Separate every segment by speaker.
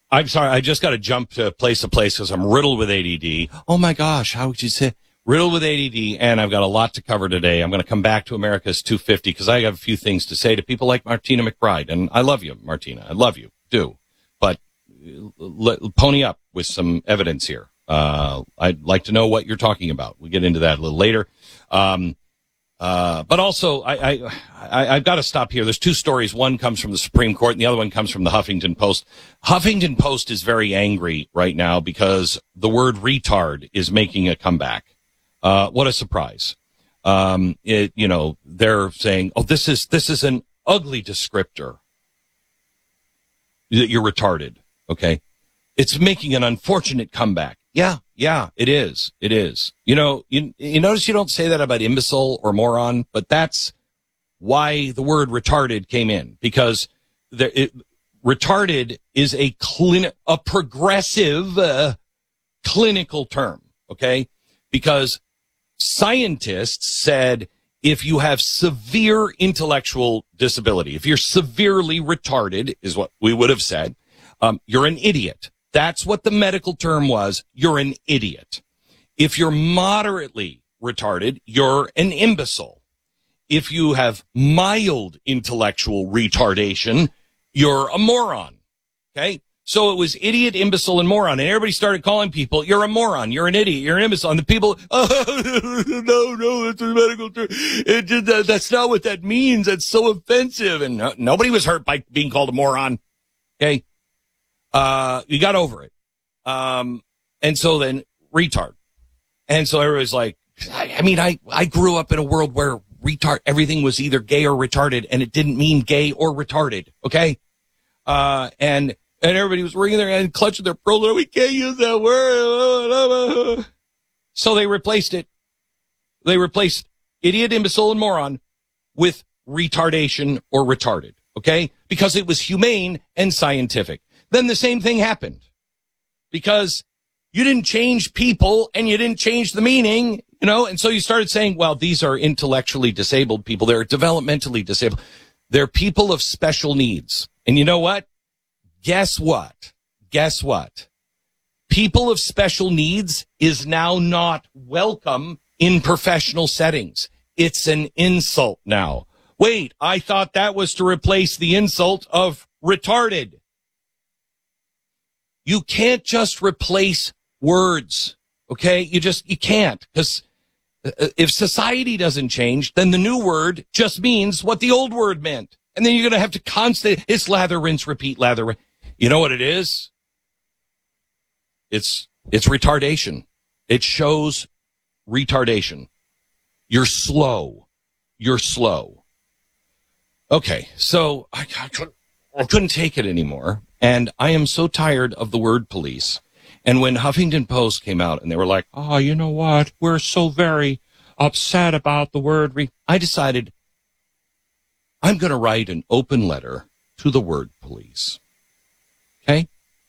Speaker 1: I'm sorry. I just got to jump to place because I'm riddled with ADD. Oh my gosh. How would you say riddled with ADD? And I've got a lot to cover today. I'm going to come back to America's 250 because I have a few things to say to people like Martina McBride. And I love you, Martina. I love you. Do. But pony up with some evidence here. I'd like to know what you're talking about. We'll get into that a little later. But also, I've got to stop here. There's two stories. One comes from the Supreme Court and the other one comes from the Huffington Post. Huffington Post is very angry right now because the word retard is making a comeback. What a surprise. They're saying, oh, this is an ugly descriptor. You're retarded. Okay. It's making an unfortunate comeback. Yeah, it is. It is. You notice you don't say that about imbecile or moron, but that's why the word retarded came in, because retarded is a progressive clinical term. Okay. Because scientists said if you have severe intellectual disability, if you're severely retarded is what we would have said, you're an idiot. That's what the medical term was. You're an idiot. If you're moderately retarded, you're an imbecile. If you have mild intellectual retardation, you're a moron. Okay? So it was idiot, imbecile, and moron. And everybody started calling people, you're a moron, you're an idiot, you're an imbecile. And the people, no, that's a medical term. That's not what that means. That's so offensive. And nobody was hurt by being called a moron. Okay? You got over it. And so then retard. And so everybody's like, I grew up in a world where everything was either gay or retarded, and it didn't mean gay or retarded. Okay. And everybody was wringing their hand, clutching their pearl. We can't use that word. So they replaced it. They replaced idiot, imbecile, and moron with retardation or retarded. Okay. Because it was humane and scientific. Then the same thing happened because you didn't change people and you didn't change the meaning, and so you started saying, well, these are intellectually disabled people. They're developmentally disabled. They're people of special needs. And you know what? Guess what? People of special needs is now not welcome in professional settings. It's an insult now. Wait, I thought that was to replace the insult of retarded. You can't just replace words, okay? You can't, because if society doesn't change, then the new word just means what the old word meant. And then you're going to have to it's lather, rinse, repeat, lather, rinse. You know what it is? It's retardation. It shows retardation. You're slow. Okay, so I couldn't take it anymore. And I am so tired of the word police. And when Huffington Post came out and they were like, oh, you know what? We're so very upset about the word. I decided I'm going to write an open letter to the word police. Okay?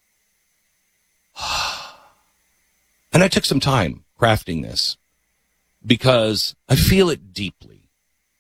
Speaker 1: And I took some time crafting this because I feel it deeply.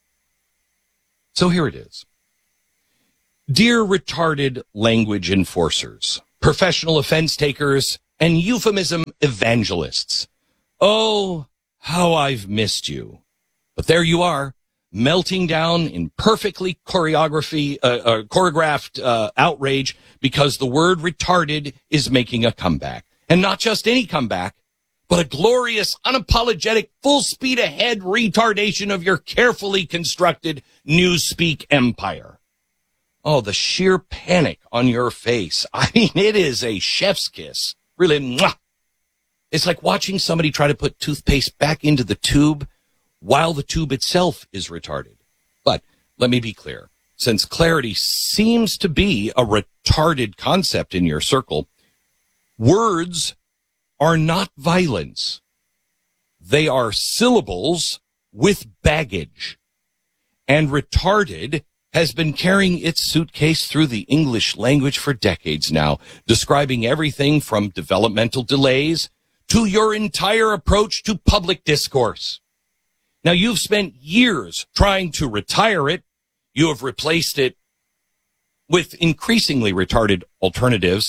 Speaker 1: So here it is. Dear retarded language enforcers, professional offense takers, and euphemism evangelists. Oh, how I've missed you. But there you are, melting down in perfectly choreographed outrage because the word retarded is making a comeback. And not just any comeback, but a glorious, unapologetic, full speed ahead retardation of your carefully constructed newspeak empire. Oh, the sheer panic on your face. I mean, it is a chef's kiss. Really, mwah. It's like watching somebody try to put toothpaste back into the tube while the tube itself is retarded. But let me be clear. Since clarity seems to be a retarded concept in your circle, words are not violence. They are syllables with baggage. And retarded has been carrying its suitcase through the English language for decades now, describing everything from developmental delays to your entire approach to public discourse. Now, you've spent years trying to retire it. You have replaced it with increasingly retarded alternatives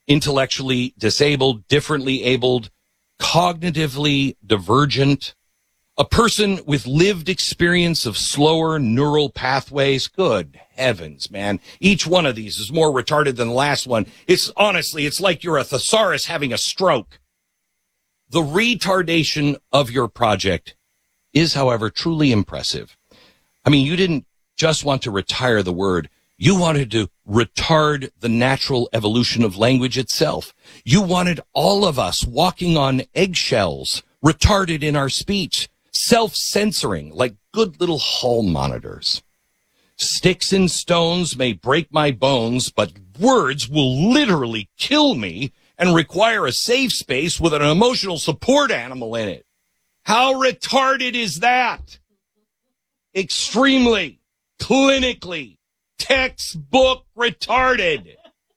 Speaker 1: intellectually disabled, differently abled, cognitively divergent, a person with lived experience of slower neural pathways. Good heavens, man. Each one of these is more retarded than the last one. It's like you're a thesaurus having a stroke. The retardation of your project is, however, truly impressive. I mean, you didn't just want to retire the word. You wanted to retard the natural evolution of language itself. You wanted all of us walking on eggshells, retarded in our speech, self-censoring like good little hall monitors. Sticks and stones may break my bones, but words will literally kill me and require a safe space with an emotional support animal in it. How retarded is that? Extremely, clinically, textbook retarded.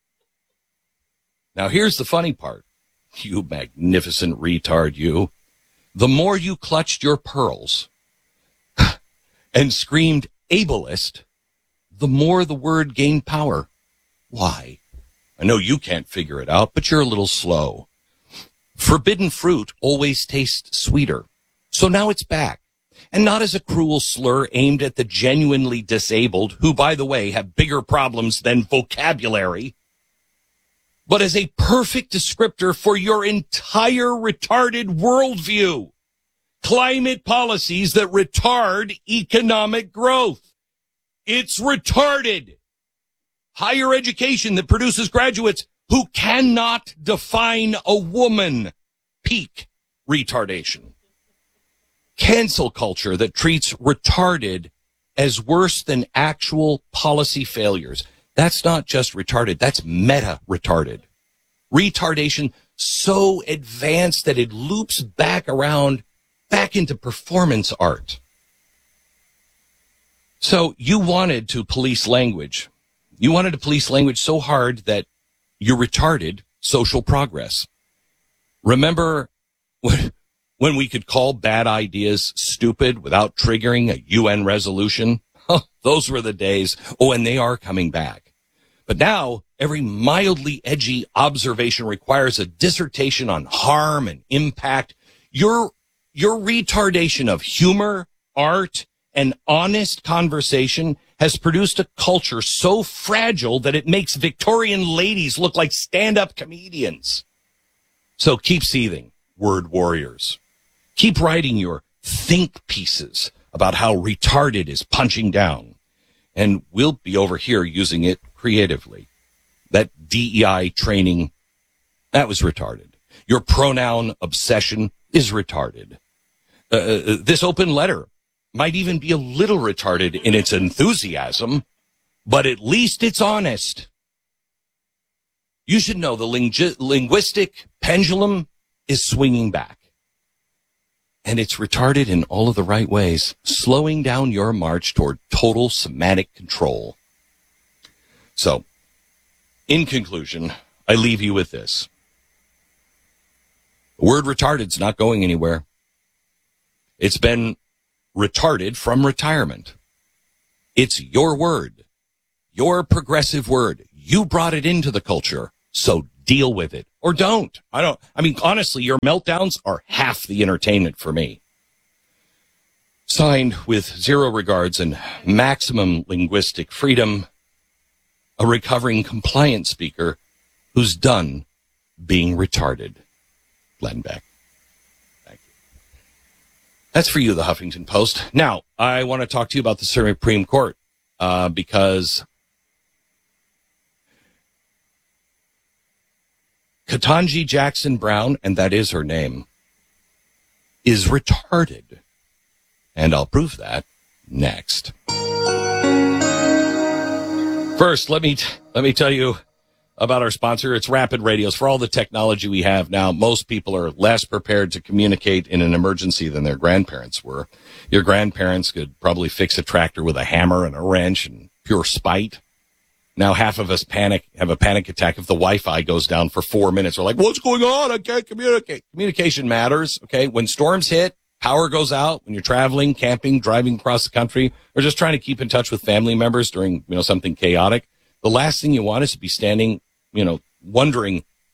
Speaker 1: Now here's the funny part. You magnificent retard, you. The more you clutched your pearls and screamed ableist, the more the word gained power. Why? I know you can't figure it out, but you're a little slow. Forbidden fruit always tastes sweeter. So now it's back. And not as a cruel slur aimed at the genuinely disabled, who, by the way, have bigger problems than vocabulary, but as a perfect descriptor for your entire retarded worldview. Climate policies that retard economic growth. It's retarded. Higher education that produces graduates who cannot define a woman. Peak retardation. Cancel culture that treats retarded as worse than actual policy failures. That's not just retarded, that's meta-retarded. Retardation so advanced that it loops back into performance art. So you wanted to police language. You wanted to police language so hard that you retarded social progress. Remember when we could call bad ideas stupid without triggering a UN resolution? Those were the days. Oh, and they are coming back. But now every mildly edgy observation requires a dissertation on harm and impact. Your retardation of humor, art, and honest conversation has produced a culture so fragile that it makes Victorian ladies look like stand-up comedians. So keep seething, word warriors. Keep writing your think pieces about how retarded is punching down. And we'll be over here using it creatively. That DEI training, that was retarded. Your pronoun obsession is retarded. This open letter might even be a little retarded in its enthusiasm, but at least it's honest. You should know the linguistic pendulum is swinging back. And it's retarded in all of the right ways, slowing down your march toward total semantic control. So, in conclusion, I leave you with this. The word retarded's not going anywhere. It's been retarded from retirement. It's your word, your progressive word. You brought it into the culture, so deal with it. Or don't. I mean, honestly, your meltdowns are half the entertainment for me. Signed with zero regards and maximum linguistic freedom, a recovering compliance speaker who's done being retarded. Glenn Beck. Thank you. That's for you, the Huffington Post. Now, I want to talk to you about the Supreme Court, because Ketanji Jackson Brown, and that is her name, is retarded. And I'll prove that next. First, let me tell you about our sponsor. It's Rapid Radios. For all the technology we have now, most people are less prepared to communicate in an emergency than their grandparents were. Your grandparents could probably fix a tractor with a hammer and a wrench and pure spite. Now half of us have a panic attack if the Wi-Fi goes down for 4 minutes. We're like, what's going on? I can't communicate. Communication matters, okay? When storms hit, power goes out, when you're traveling, camping, driving across the country, or just trying to keep in touch with family members during, something chaotic. The last thing you want is to be standing, wondering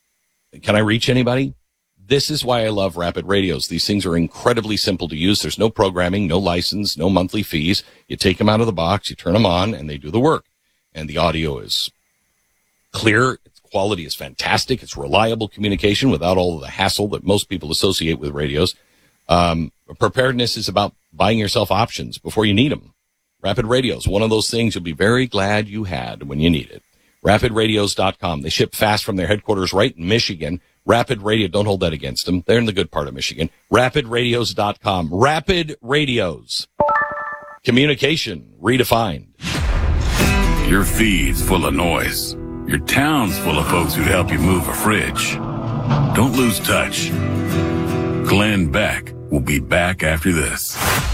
Speaker 1: Can I reach anybody? This is why I love Rapid Radios. These things are incredibly simple to use. There's no programming, no license, no monthly fees. You take them out of the box, you turn them on, and they do the work. And the audio is clear. Its quality is fantastic. It's reliable communication without all of the hassle that most people associate with radios. Preparedness is about buying yourself options before you need them. Rapid Radios, one of those things you'll be very glad you had when you need it. RapidRadios.com. They ship fast from their headquarters right in Michigan. Rapid Radio, don't hold that against them. They're in the good part of Michigan. RapidRadios.com. Rapid Radios. Communication redefined.
Speaker 2: Your feed's full of noise. Your town's full of folks who'd help you move a fridge. Don't lose touch. Glenn Beck will be back after this.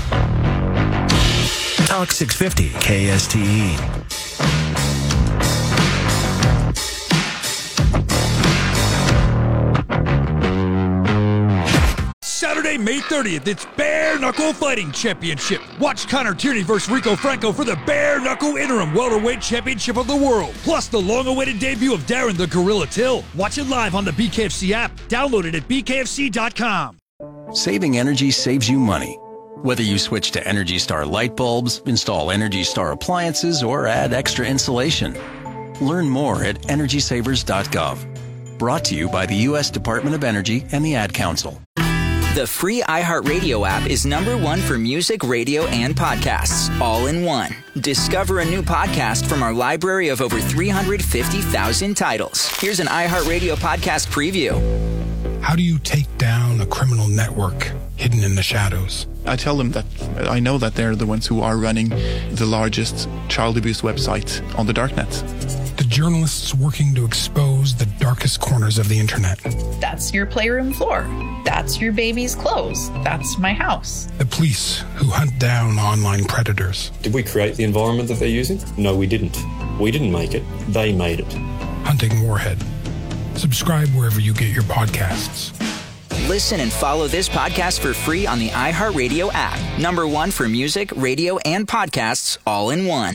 Speaker 3: Talk 650 KSTE.
Speaker 4: Saturday, May 30th, it's Bare Knuckle Fighting Championship. Watch Connor Tierney versus Rico Franco for the Bare Knuckle Interim Welterweight Championship of the World. Plus the long-awaited debut of Darren the Gorilla Till. Watch it live on the BKFC app. Download it at bkfc.com.
Speaker 3: Saving energy saves you money. Whether you switch to Energy Star light bulbs, install Energy Star appliances, or add extra insulation. Learn more at EnergySavers.gov. Brought to you by the U.S. Department of Energy and the Ad Council.
Speaker 5: The free iHeartRadio app is #1 for music, radio, and podcasts, all in one. Discover a new podcast from our library of over 350,000 titles. Here's an iHeartRadio podcast preview.
Speaker 6: How do you take down a criminal network hidden in the shadows?
Speaker 7: I tell them that I know that they're the ones who are running the largest child abuse website on the darknet.
Speaker 6: The journalists working to expose the darkest corners of the internet.
Speaker 8: That's your playroom floor. That's your baby's clothes. That's my house.
Speaker 6: The police who hunt down online predators.
Speaker 9: Did we create the environment that they're using? No, we didn't. We didn't make it. They made it.
Speaker 6: Hunting Warhead. Subscribe wherever you get your podcasts.
Speaker 5: Listen and follow this podcast for free on the iHeartRadio app. #1 for music, radio, and podcasts, all in one.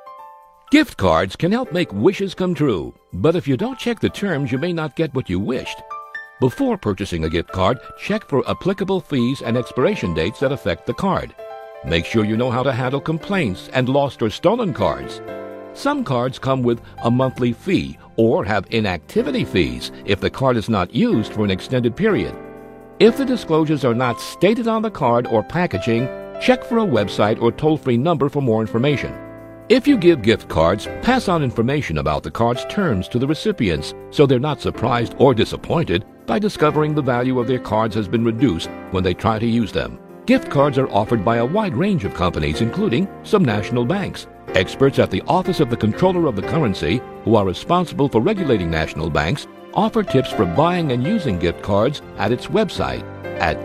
Speaker 10: Gift cards can help make wishes come true, but if you don't check the terms, you may not get what you wished. Before purchasing a gift card, check for applicable fees and expiration dates that affect the card. Make sure you know how to handle complaints and lost or stolen cards. Some cards come with a monthly fee or have inactivity fees if the card is not used for an extended period. If the disclosures are not stated on the card or packaging, check for a website or toll-free number for more information. If you give gift cards, pass on information about the card's terms to the recipients so they're not surprised or disappointed by discovering the value of their cards has been reduced when they try to use them. Gift cards are offered by a wide range of companies, including some national banks. Experts at the Office of the Comptroller of the Currency, who are responsible for regulating national banks, offer tips for buying and using gift cards at its website at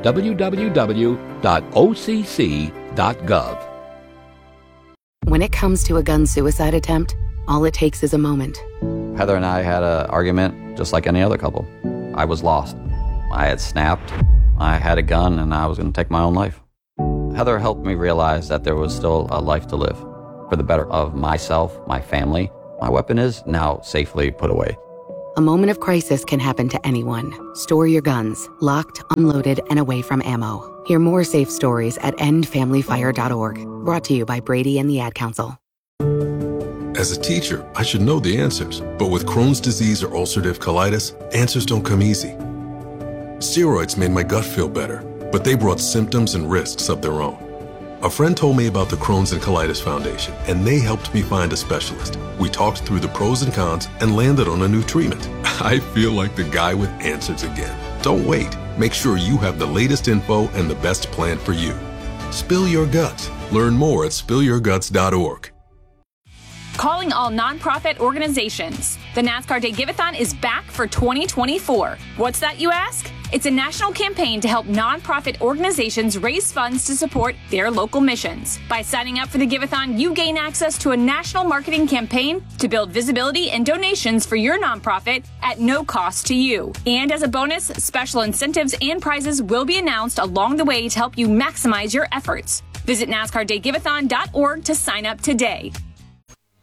Speaker 10: www.occ.gov.
Speaker 11: When it comes to a gun suicide attempt, all it takes is a moment.
Speaker 12: Heather and I had an argument just like any other couple. I was lost. I had snapped. I had a gun and I was going to take my own life. Heather helped me realize that there was still a life to live for the better of myself, my family. My weapon is now safely put away.
Speaker 11: A moment of crisis can happen to anyone. Store your guns, locked, unloaded, and away from ammo. Hear more safe stories at endfamilyfire.org. Brought to you by Brady and the Ad Council.
Speaker 13: As a teacher, I should know the answers. But with Crohn's disease or ulcerative colitis, answers don't come easy. Steroids made my gut feel better, but they brought symptoms and risks of their own. A friend told me about the Crohn's and Colitis Foundation, and they helped me find a specialist. We talked through the pros and cons and landed on a new treatment. I feel like the guy with answers again. Don't wait. Make sure you have the latest info and the best plan for you. Spill your guts. Learn more at spillyourguts.org.
Speaker 14: Calling all nonprofit organizations. The NASCAR Day Give-A-thon is back for 2024. What's that, you ask? It's a national campaign to help nonprofit organizations raise funds to support their local missions. By signing up for the Give-A-thon, you gain access to a national marketing campaign to build visibility and donations for your nonprofit at no cost to you. And as a bonus, special incentives and prizes will be announced along the way to help you maximize your efforts. Visit NASCARDayGiveathon.org to sign up today.